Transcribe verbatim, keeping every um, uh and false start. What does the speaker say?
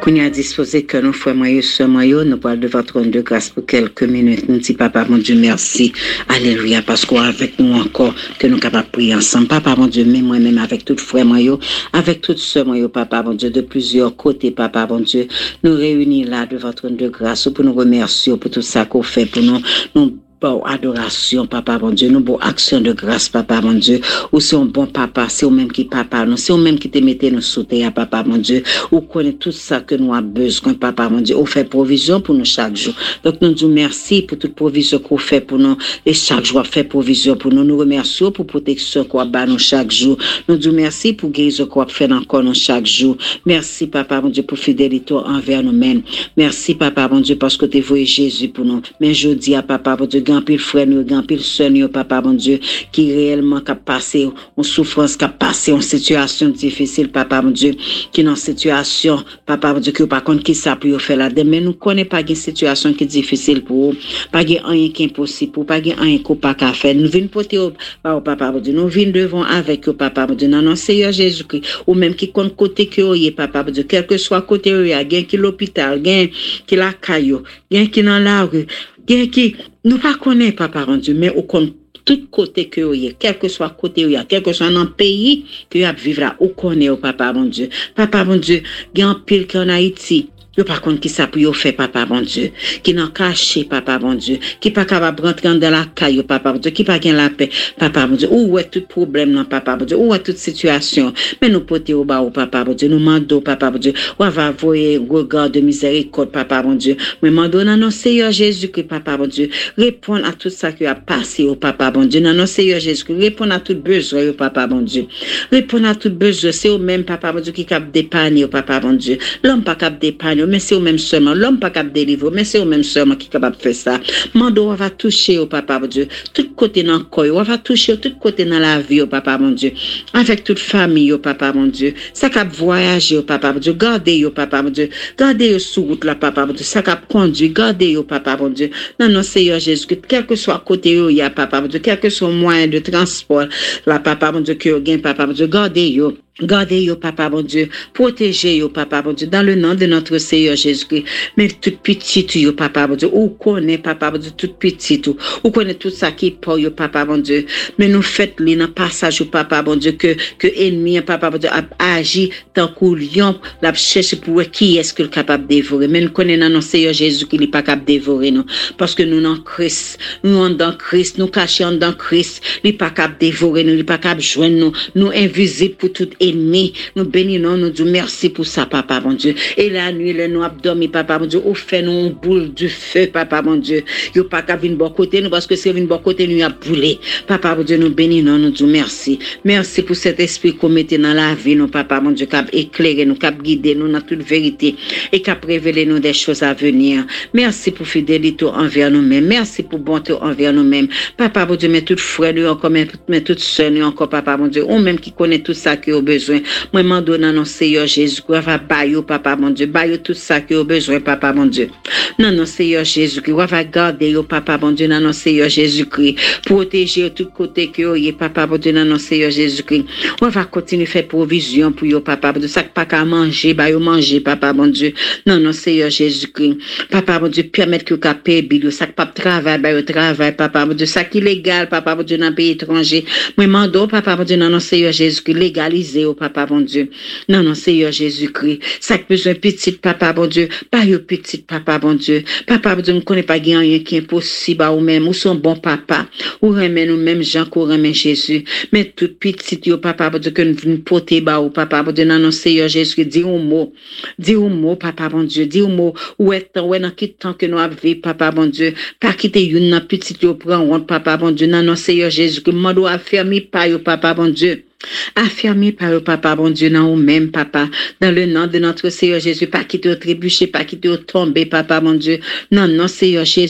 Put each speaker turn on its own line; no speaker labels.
Qu'on y a disposé que nous frères moyens, sœurs moyens, nous parlons de votre trône de grâce pour quelques minutes. Nous disons, Papa, mon Dieu, merci. Alléluia, parce qu'avec nous encore, que nous sommes capables de prier ensemble. Papa, mon Dieu, même moi-même, avec tous frères moyens, avec toutes sœurs moyens, Papa, mon Dieu, de plusieurs côtés, Papa, mon Dieu, nous réunis là de votre trône de grâce pour nous remercier pour tout ça qu'on fait, pour nous, nous bon adoration, Papa, mon Dieu, nous bon action de grâce, Papa, mon Dieu, ou c'est un bon Papa, c'est au même qui Papa, nous, c'est au même qui te mettez nous sous terre, Papa, mon Dieu, ou connaît tout ça que nous avons besoin, Papa, mon Dieu, ou fait provision pour nous chaque jour. Donc, nous disons merci pour toute provision qu'on fait pour nous, et chaque jour, fait provision pour nous. Nous remercions pour protection qu'on a nous chaque jour. Nous disons merci pour guérison qu'on a fait encore nous chaque jour. Merci, Papa, mon Dieu, pour fidélité envers nous-mêmes. Merci, Papa, mon Dieu, parce que tu as voué Jésus pour nous. Mais je dis à Papa, mon Dieu, grand pile frère, grand pile soeur, Papa, mon Dieu, qui réellement a passé en souffrance, qui a passé en situation difficile, Papa, mon Dieu, qui est en situation, Papa, mon Dieu, qui pas contre qui ça peut faire là. Mais nous ne connaissons pas une situation qui est difficile pour eux, pas rien qui est impossible, pour pas rien qu'on pas qu'à faire. Nous venons porter au Papa, mon Dieu, nous venons devant avec eux, Papa, mon Dieu, dans notre Seigneur Jésus-Christ, ou même qui compte côté que vous Papa, mon Dieu, quel que soit côté où il y a, gain qui l'hôpital, gain qui la caillou, gain qui dans la rue, gain qui nous pas connaît, Papa, mon Dieu, mais au compte tout côté que vous y quel que soit côté où il y a, quel que soit dans le pays que vous vivra, ou connaît, Papa, mon Dieu. Papa, mon Dieu, gain pile qu'en Haïti. Yo par contre qui ça pour faire papa bon Dieu qui n'en caché papa bon Dieu qui pas capable rentrer dans la caille papa bon Dieu qui pas gain la paix papa bon Dieu où est tout problème dans papa bon Dieu où est toute situation mais nous porter au bas au papa bon Dieu nous mando papa bon Dieu ou va voyer regard de miséricorde papa bon Dieu mais mando dans notre Seigneur Jésus-Christ papa bon Dieu répondre à tout ça qui a passé au papa bon Dieu dans notre Seigneur Jésus-Christ répondre à tout besoin au papa bon Dieu répondre à tout besoin c'est au même papa bon Dieu qui cap dépanner au papa bon Dieu l'homme pas cap dépanner mais c'est au même seulement l'homme pas capable délivrer mais c'est au même seulement qui capable faire ça mando va toucher au papa mon Dieu tout côté dans corps va toucher tout côté dans la vie au papa mon Dieu avec toute famille au papa mon Dieu ça cap voyager au papa mon Dieu garder au papa mon Dieu garder sur route la papa mon Dieu ça cap conduire garder au papa mon Dieu non non Seigneur Jésus quel que soit côté où il y a papa mon Dieu quel que soit moyen de transport la papa mon Dieu que gain papa mon Dieu garder yo gardez yo papa bon Dieu, protégez yo papa bon Dieu dans le nom de notre Seigneur Jésus-Christ. Mais tout petit yo papa bon Dieu, ou connaît papa bon Dieu tout petit tout, ou connaît tout ça qui pour yo papa bon Dieu. Mais nous faites li dans passage au papa bon Dieu que que ennemi papa bon Dieu a agi tant que lion la cherche pour qui est-ce que capable dévorer. Mais nous connaît dans notre Seigneur Jésus qui n'est pas capable dévorer nous parce que nous dans Christ, nous en dans Christ, nous cachons dans Christ, il pas capable dévorer nous, il pas capable joindre nous, nous invisibles pour tout ennemi. Nous bénissons, nous disons merci pour ça, papa, mon Dieu. Et la nuit, le nous abdomen, papa, mon Dieu, ou fait nous une boule du feu, papa, mon Dieu. Yo pas qu'à venir bon côté, nous, parce que c'est venir bon côté, nous, a boulé. Papa, mon Dieu, nous bénissons, nous disons merci. Merci pour cet esprit qu'on mette dans la vie, nous, papa, mon Dieu, qui a éclairé nous, qui a guidé nous dans toute vérité et qui a révélé nous des choses à venir. Merci pour fidélité envers nous-mêmes. Merci pour bonté envers nous-mêmes. Papa, mon Dieu, mais tout frère, nous, encore, mais toute sœur, nous, encore, papa, mon Dieu, ou même qui connaît tout ça qui a besoin. Moi, m'en donne non Seigneur Jésus, va bailler papa mon Dieu, bailler tout ça qui a besoin, papa mon Dieu. Non, non, Seigneur Jésus, va garder yo papa mon Dieu, non, Seigneur Jésus-Christ, protéger tout côté que yo, papa mon Dieu, non, Seigneur Jésus-Christ. On va continuer faire provision pour yo papa mon Dieu, ça pas qu'à manger, bah yo manger, papa mon Dieu. Non, non, Seigneur Jésus-Christ. Papa mon Dieu, permettre que yo payer bill, ça pas travail, bah yo travail, papa mon Dieu, ça qui légal, papa mon Dieu, dans pays étranger. Moi, mando papa mon Dieu, non, Seigneur Jésus-Christ, légaliser au papa bon Dieu. Non, non, Seigneur Jésus-Christ. Ça que besoin petit papa bon Dieu. Pas yo petit papa bon Dieu. Papa bon Dieu, ne connaît pas rien qui est impossible ou même, ou son bon papa. Ou remet nous même Jean qu'on remet Jésus. Mais tout petit yo papa bon Dieu, que nous venons porter ba ou papa bon Dieu. Non, non, Seigneur Jésus-Christ. Dis un mot. Dis un mot, papa bon Dieu. Dis un mot. Où est temps, où est dans quel temps que nous avons vécu, papa bon Dieu. Pas quitter une nan petit yo prend honte, papa bon Dieu. Non, non, Seigneur Jésus-Christ. Moi, doit affermir pas yo papa bon Dieu. Affirmé par le papa, bon Dieu, dans nous-mêmes, papa, dans le nom de notre Seigneur Jésus, pas quitter au trébucher, pas quitter au tomber, papa, mon Dieu, non, non, Seigneur Jésus.